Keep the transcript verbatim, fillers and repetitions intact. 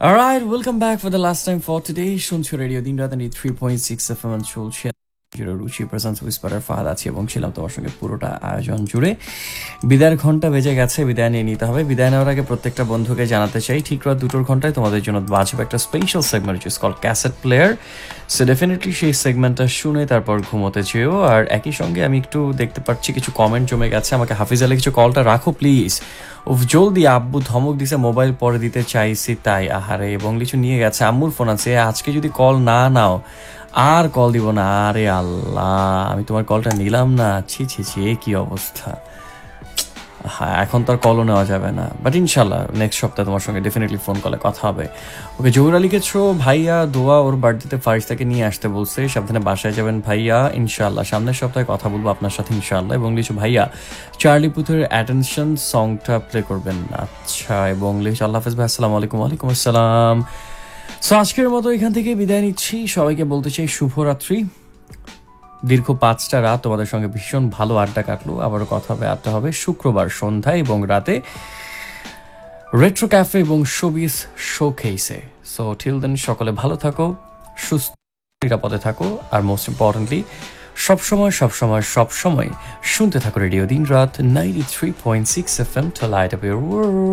Alright, welcome back for the last time for today. শুনছো radio দিন রাত three point six F M চলছে রুচি প্রেজেন্স উইসপারার ফাহাদ আছে এবং ছিলাম তোমার সঙ্গে পুরোটা আয়োজন জুড়ে। বিদায়ের ঘন্টা বেজে গেছে, বিদায় নিয়ে নিতে হবে। বিদায় নেওয়ার আগে প্রত্যেকটা বন্ধুকে জানাতে চাই ঠিক রাত দুটোর ঘন্টায় তোমাদের জন্য বাজবে একটা special segment is call cassette player. So definitely সেই সেগমেন্টটা শুনে তারপর ঘুমোতে চেয়েও। আর একই সঙ্গে আমি একটু দেখতে পাচ্ছি কিছু কমেন্ট জমে গেছে, আমাকে হাফিজ আলী কিছু কলটা রাখো প্লিজ। উফ জলদি, আব্বু ধমক দিছে মোবাইল পরে দিতে চাইছি তাই। আহারে, এবং কিছু নিয়ে গেছে, আম্মুর ফোন আছে, আজকে যদি কল না নাও আর কল দিব না। আরে আল্লাহ, আমি তোমার কলটা নিলাম না, ছি ছি ছি, কি অবস্থা। হ্যাঁ, এখন তো আর কলও নেওয়া যাবে না, বাট ইনশাল্লাহ নেক্সট সপ্তাহে তোমার সঙ্গে ডেফিনেটলি ফোন কলে কথা হবে। ওকে, জহুর আলীকে ছো ভাইয়া দোয়া ওর বার্থডেতে ফারিস্তাকে নিয়ে আসতে বলছে, সাবধানে বাসায় যাবেন ভাইয়া ইনশাল্লাহ। সামনের সপ্তাহে কথা বলবো আপনার সাথে ইনশাল্লাহ। এবং লিচু ভাইয়া চার্লি পুথের অ্যাটেনশন সংটা প্লে করবেন। আচ্ছা, এবং লিচু আল্লাহ হাফেজ ভাই, আসসালামু আলাইকুম। ওয়ালাইকুম আসসালাম। সো আজকের মতো এখান থেকে বিদায় নিচ্ছি, সবাইকে বলতে চাই শুভরাত্রি। দীর্ঘ পাঁচটা রাত তোমাদের সঙ্গে ভীষণ ভালো আড্ডা কাটলো। আবারও কথা হবে, আড্ডা হবে শুক্রবার সন্ধ্যায় এবং রাতে রেট্রো ক্যাফে এবং শোবিস শোকেসে। সো টিল দেন সকলে ভালো থাকো, সুস্থ নিরাপদে থাকো, আর মোস্ট ইম্পর্টেন্টলি সবসময় সবসময় সবসময় শুনতে থাকো রেডিও দিন রাত ninety three point six F M two light up your world.